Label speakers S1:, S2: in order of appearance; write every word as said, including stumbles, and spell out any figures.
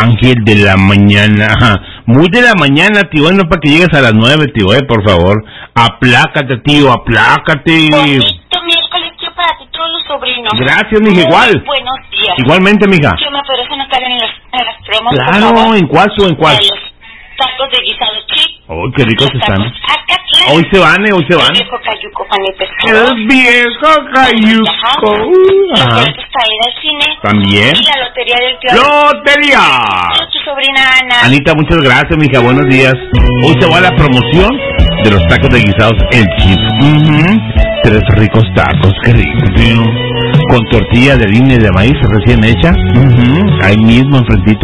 S1: Ángel de la mañana. Ajá. Muy de la mañana, tío. Bueno, para que llegues a las nueve, tío, eh, por favor. Aplácate, tío, aplácate.
S2: Bonito miércoles, tío, para ti, todos los sobrinos.
S1: Gracias, mija, igual.
S2: Buenos días.
S1: Igualmente, mija.
S2: Tío, ¿me podrías anotar en, los, en las promos,
S1: claro,
S2: por favor?
S1: ¿en cuál su, en cuál?
S2: De los tacos de guisado chip.
S1: Oh, qué ricos están.
S2: Acá,
S1: Hoy se van, eh, hoy se van.
S2: El viejo cayuco, pan y pescado.
S1: El viejo cayuco.
S2: Los boletos para ir al cine.
S1: También.
S2: Y la lotería del tío.
S1: ¡Lotería!
S2: Tu sobrina Ana.
S1: Anita, muchas gracias, mija. Buenos días. Hoy se va la promoción de los tacos de guisados El Chip. Uh-huh. Tres ricos tacos, qué rico, tío. Con tortilla de harina y de maíz recién hecha. Uh-huh. Ahí mismo, enfrentito.